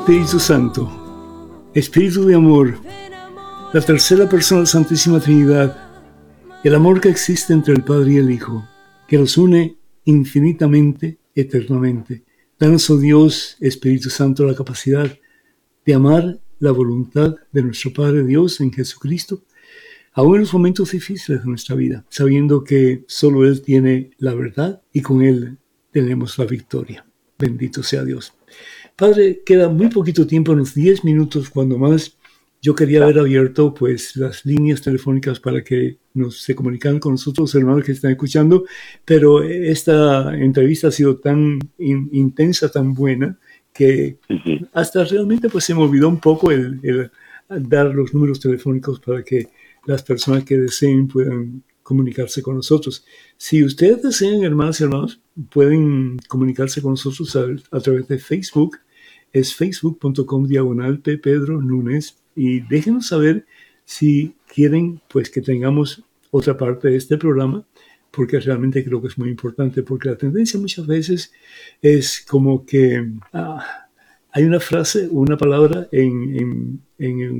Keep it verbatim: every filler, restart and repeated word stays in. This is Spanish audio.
Espíritu Santo, Espíritu de amor, la tercera persona de la Santísima Trinidad, el amor que existe entre el Padre y el Hijo, que los une infinitamente, eternamente. Danos, oh Dios, Espíritu Santo, la capacidad de amar la voluntad de nuestro Padre Dios en Jesucristo, aún en los momentos difíciles de nuestra vida, sabiendo que solo Él tiene la verdad y con Él tenemos la victoria. Bendito sea Dios. Padre, queda muy poquito tiempo, unos diez minutos cuando más. Yo quería haber abierto pues las líneas telefónicas para que nos se comunicaran con nosotros, hermanos que están escuchando, pero esta entrevista ha sido tan in, intensa, tan buena, que uh-huh. hasta realmente pues se me olvidó un poco el, el dar los números telefónicos para que las personas que deseen puedan comunicarse con nosotros. Si ustedes desean, hermanas y hermanos, pueden comunicarse con nosotros a, a través de Facebook. Es facebook punto com diagonal P. Pedro Núñez, y déjenos saber si quieren pues que tengamos otra parte de este programa, porque realmente creo que es muy importante, porque la tendencia muchas veces es como que ah, hay una frase, una palabra en, en, en